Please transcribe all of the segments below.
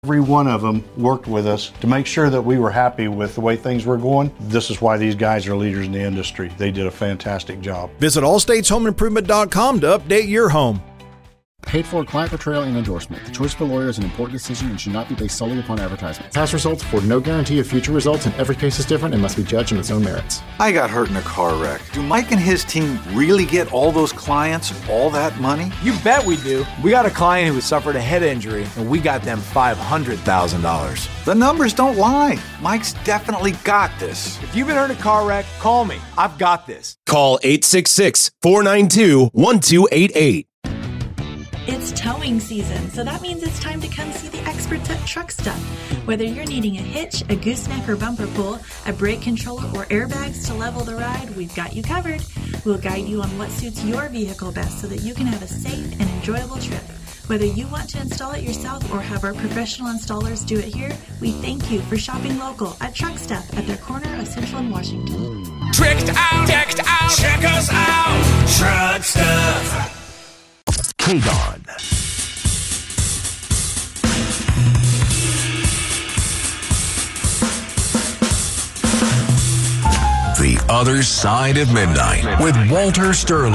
Every one of them worked with us to make sure that we were happy with the way things were going. This is why these guys are leaders in the industry. They did a fantastic job. Visit allstateshomeimprovement.com to update your home. Paid for client portrayal and endorsement. The choice of a lawyer is an important decision and should not be based solely upon advertisement. Past results afford no guarantee of future results, and every case is different and must be judged on its own merits. I got hurt in a car wreck. Do Mike and his team really get all those clients all that money? You bet we do. We got a client who has suffered a head injury, and we got them $500,000. The numbers don't lie. Mike's definitely got this. If you've been hurt in a car wreck, call me. I've got this. Call 866-492-1288. It's towing season, so that means it's time to come see the experts at Truck Stuff. Whether you're needing a hitch, a gooseneck or bumper pull, a brake controller, or airbags to level the ride, we've got you covered. We'll guide you on what suits your vehicle best so that you can have a safe and enjoyable trip. Whether you want to install it yourself or have our professional installers do it here, we thank you for shopping local at Truck Stuff at their corner of Central and Washington. Tricked out, decked out, check us out, Truck Stuff. KDON. The Other Side of Midnight with Walter Sterling.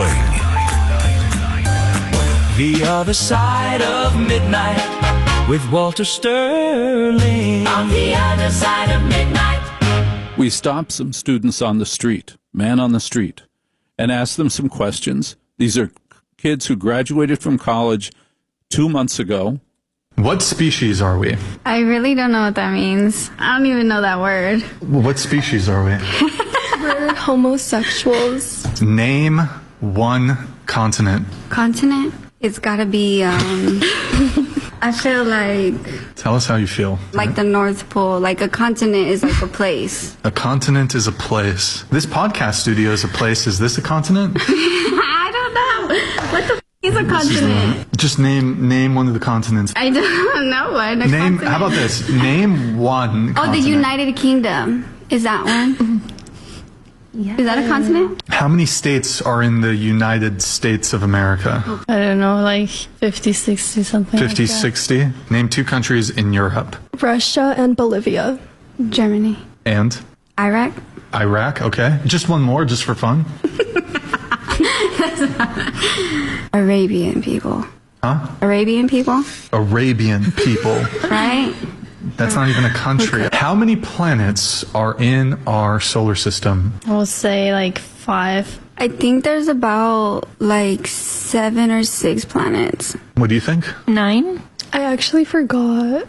The Other Side of Midnight with Walter Sterling. On the other side of midnight. We stopped some students on the street, man on the street, and asked them some questions. These are kids who graduated from college 2 months ago. What species are we? I really don't know what that means. I don't even know that word. What species are we? We're homosexuals. Name one continent. Continent? It's gotta be, I feel like... Tell us how you feel. Like the North Pole. Like a continent is like a place. A continent is a place. This podcast studio is a place. Is this a continent? I don't know. What the is a continent? Just name one of the continents. I don't know what. Name. How about this? Name one continent. The United Kingdom. Is that one? Yeah. Is that a continent? How many states are in the United States of America? I don't know, like 50, 60, something 50, like that. 60? Name two countries in Europe. Russia and Bolivia. Germany. And? Iraq. Iraq, okay. Just one more, just for fun. Arabian people. Huh? Arabian people? Arabian people. Right? That's not even a country. Okay. How many planets are in our solar system? I would say like 5. I think there's about like 7 or 6 planets. What do you think? 9? I actually forgot.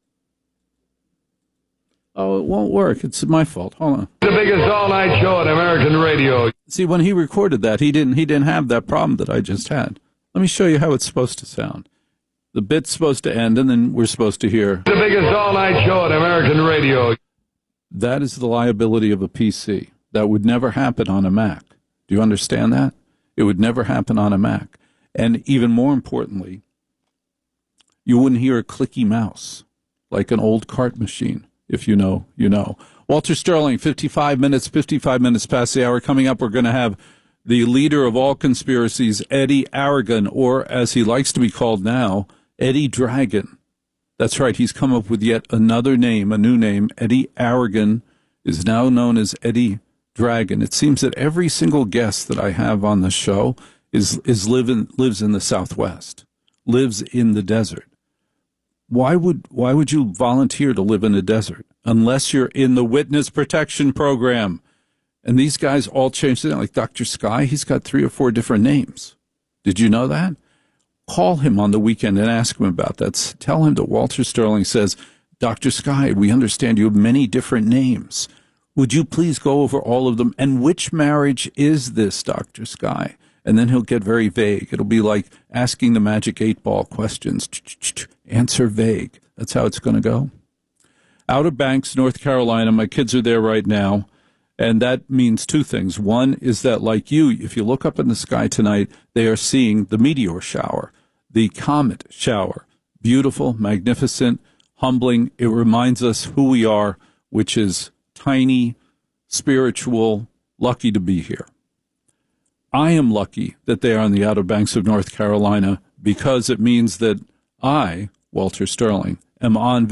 Oh, it won't work. It's my fault. Hold on. The biggest all-night show on American radio. See, when he recorded that, he didn't have that problem that I just had. Let me show you how it's supposed to sound. The bit's supposed to end, and then we're supposed to hear... The biggest all-night show on American radio. That is the liability of a PC. That would never happen on a Mac. Do you understand that? It would never happen on a Mac. And even more importantly, you wouldn't hear a clicky mouse, like an old cart machine. If you know, you know. Walter Sterling, 55 minutes past the hour. Coming up, we're going to have the leader of all conspiracies, Eddie Aragon, or as he likes to be called now, Eddie Dragon. That's right. He's come up with yet another name, a new name. Eddie Aragon is now known as Eddie Dragon. It seems that every single guest that I have on the show lives in the Southwest, lives in the desert. Why would you volunteer to live in a desert unless you're in the witness protection program? And these guys all changed it. Like Dr. Sky, he's got 3 or 4 different names. Did you know that? Call him on the weekend and ask him about that. Tell him that Walter Sterling says, Dr. Sky, we understand you have many different names. Would you please go over all of them? And which marriage is this, Dr. Sky? And then he'll get very vague. It'll be like asking the magic 8-ball questions. Answer vague. That's how it's going to go. Outer Banks, North Carolina. My kids are there right now. And that means 2 things. One is that, like you, if you look up in the sky tonight, they are seeing the meteor shower, the comet shower. Beautiful, magnificent, humbling. It reminds us who we are, which is tiny, spiritual, lucky to be here. I am lucky that they are on the Outer Banks of North Carolina because it means that I Walter Sterling, am on